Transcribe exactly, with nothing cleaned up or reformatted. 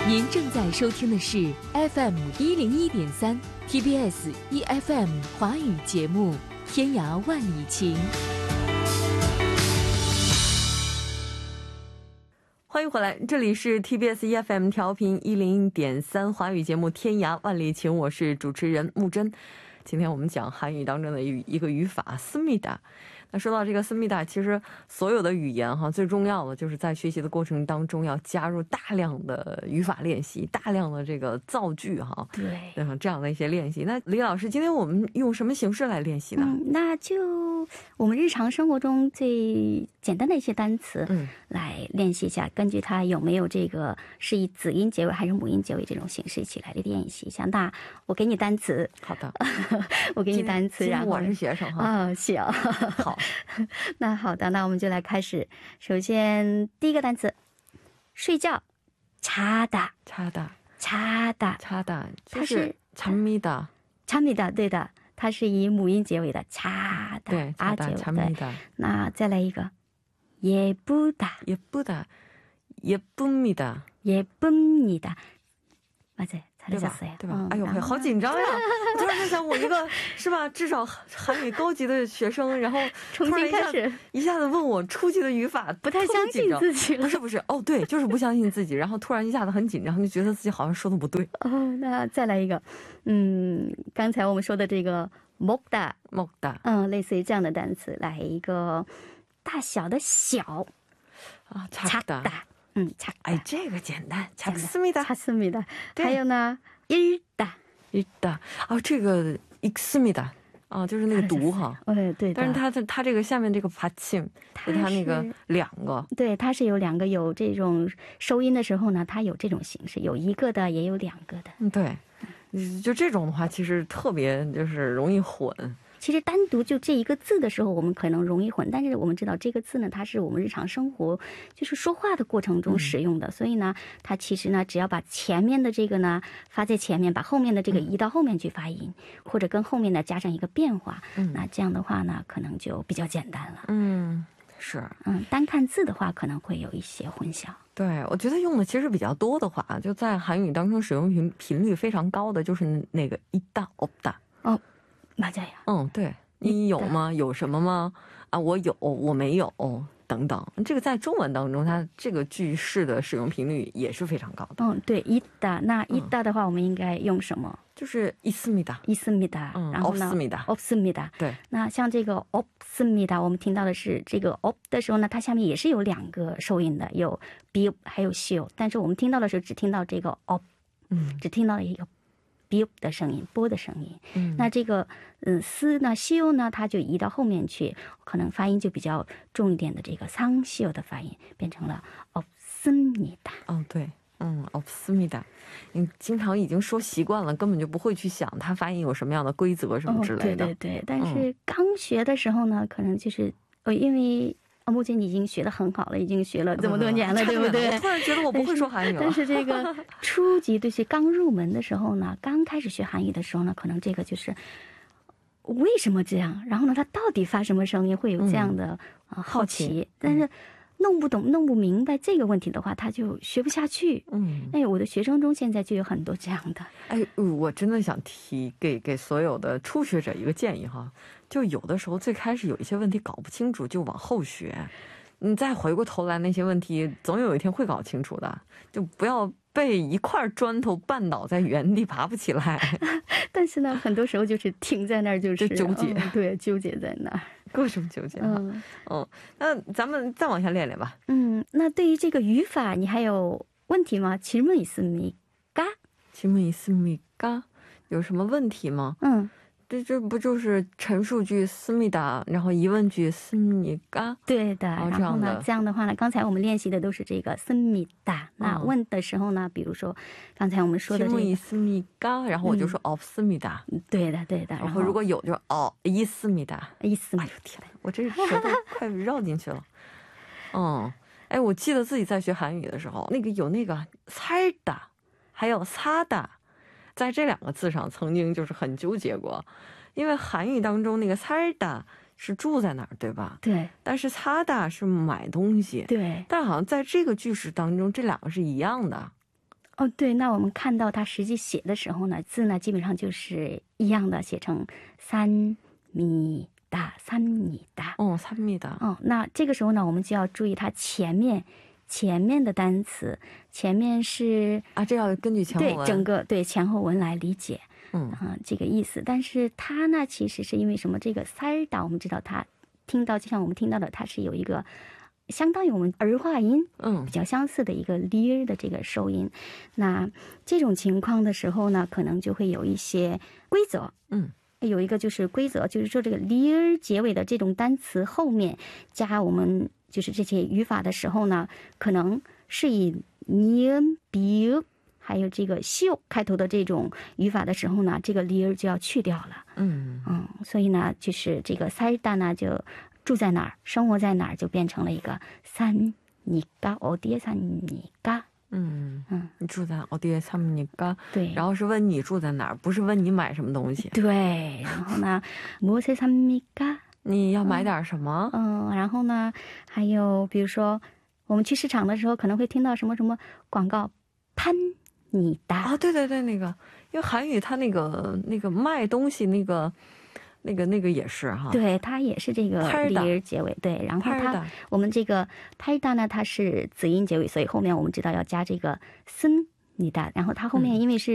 您正在收听的是 F M 一零一点三 T B S E F M 华语节目《天涯万里情》。欢迎回来，这里是 T B S E F M 调频一零一点三华语节目《天涯万里情》，我是主持人木真。今天我们讲韩语当中的一个语法思密达。那说到这个思密达，其实所有的语言哈，最重要的就是在学习的过程当中要加入大量的语法练习，大量的这个造句哈，对，这样的一些练习。那李老师，今天我们用什么形式来练习呢？ 嗯，那就我们日常生活中最简单的一些单词，嗯，来练习一下，根据它有没有这个是以子音结尾还是母音结尾这种形式一起来练习一下。那我给你单词，好的，我给你单词，然后我是学生哈，啊，行，好。那好的，那我们就来开始。首先第一个单词，睡觉，자다， 자다， 자다， 자다，它是잠니다， 잠니다，对的，它是以母音结尾的자다， 对，啊结尾的。 那再来一个，예쁘다，예쁘다， 예쁩니다， 예쁩니다， 맞아요。 对吧？对吧？哎呦，好紧张呀！我突然在想，我一个是吧，至少韩语高级的学生，然后突然一下一下子问我初级的语法，不太相信自己了。不是不是，哦，对，就是不相信自己，然后突然一下子很紧张，就觉得自己好像说的不对。 哦，那再来一个，嗯，刚才我们说的这个먹다，먹다，嗯，类似于这样的单词，来一个大小的小啊，작다。 嗯， 哎，这个简单，작습니다， 작습니다。还有呢，읽다， 읽다，哦，这个읽습니다，啊，就是那个读哈， 对对。 但是它它这个下面这个받침，它那个两个， 对，它是有两个，有这种收音的时候呢，它有这种形式，有一个的，也有两个的。 嗯，对，就这种的话，其实特别就是容易混。 其实单独就这一个字的时候，我们可能容易混，但是我们知道这个字呢，它是我们日常生活就是说话的过程中使用的，嗯、所以呢，它其实呢，只要把前面的这个呢发在前面，把后面的这个移到后面去发音，嗯、或者跟后面的加上一个变化，嗯、那这样的话呢，可能就比较简单了。 嗯，是， 嗯，单看字的话，可能会有一些混淆。 对，我觉得用的其实比较多的话，就在韩语当中使用频频率非常高的，就是那个있다 없다。 哦。맞아요。 嗯，对，你有吗？有什么吗？啊，我有，我没有，等等。这个在中文当中，它这个句式的使用频率也是非常高的。 嗯，对，있다。那있다的话，我们应该用什么？ 就是있습니다， 있습니다。 嗯， 然后呢 없습니다， 없습니다。对。那像这个없습니다，我们听到的是这个op的时候呢，它下面也是有两个收音的，有 b 还有 시，但是我们听到的时候只听到这个 op， 嗯，只听到了一个。biu 的声音，波的声音，嗯，那这个嗯斯呢시오呢，它就移到后面去，可能发音就比较重一点的这个상시오的发音，变成了없습니다。 哦，对，嗯，없습니다。你经常已经说习惯了，根本就不会去想它发音有什么样的规则什么之类的。 哦、对对对，但是刚学的时候呢，嗯、可能就是呃，因为。目前已经学得很好了，已经学了这么多年了，嗯、对不对？ 我突然觉得我不会说韩语了。 但是这个初级，就是刚入门的时候呢，刚开始学韩语的时候呢，可能这个就是为什么这样？然后呢，它到底发什么声音？会有这样的、嗯呃、好奇，但是。弄不懂弄不明白这个问题的话，他就学不下去。嗯，哎，我的学生中现在就有很多这样的。 哎，我真的想提给给所有的初学者一个建议哈，就有的时候最开始有一些问题搞不清楚，就往后学，你再回过头来那些问题，总有一天会搞清楚的，就不要被一块砖头绊倒在原地爬不起来。 但是呢，很多时候就是停在那儿，就是就纠结、嗯， 对，纠结在那儿， 各种纠结。嗯，哦，那咱们再往下练练吧。 嗯，那对于这个语法，你还有问题吗？질문 있습니까？ 질문 있습니까？有什么问题吗？嗯。这这不就是陈述句씁니다，然后疑问句씁니까？ 对的，然后呢，这样的话呢，刚才我们练习的都是这个씁니다。那问的时候呢，比如说刚才我们说的这个 있습니까，然后我就说없습니다。 对的，对的。 然后如果有就哦있습니다。 있습니다。 哎呦天，我这舌头快绕进去了。嗯，哎，我记得自己在学韩语的时候，那个有那个살다，还有사다。在这两个字上曾经就是很纠结过，因为韩语当中那个살다是住在哪儿，对吧？对。但是사다是买东西，对。但好像在这个句式当中，这两个是一样的。 哦，对，那我们看到它实际写的时候呢，字呢基本上就是一样的，写成三米大三米大。 哦，三米大。 哦，那这个时候呢，我们就要注意它前面前面的单词，前面是啊，这要根据前后文， 对整个对前后文来理解。嗯、呃，这个意思。但是它呢，其实是因为什么？这个살다，我们知道它听到，就像我们听到的，它是有一个相当于我们儿化音，嗯，比较相似的一个 lir 的这个收音。那这种情况的时候呢，可能就会有一些规则。嗯，有一个就是规则，就是说这个 lir 结尾的这种单词后面加我们就是这些语法的时候呢，可能是以 ni은 비읍还有这个秀开头的这种语法的时候呢，这个 lir 就要去掉了。嗯嗯，所以呢，就是这个살다呢就住在哪儿，生活在哪儿，就变成了一个사니까 어디에 사니까。 嗯嗯，你住在어디에 삽니까？ 对， 然后是问你住在哪儿，不是问你买什么东西。 对，然后呢，무엇에 삽니까？你要买点什么？ 嗯，然后呢，还有比如说我们去市场的时候，可能会听到什么什么广告，潘。你答啊，对对对，那个，因为韩语它那个那个卖东西那个那个那个也是哈， 对，它也是这个lir结尾，对，然后它我们这个팔다呢，它是子音结尾，所以后面我们知道要加这个씁니다，然后它后面因为是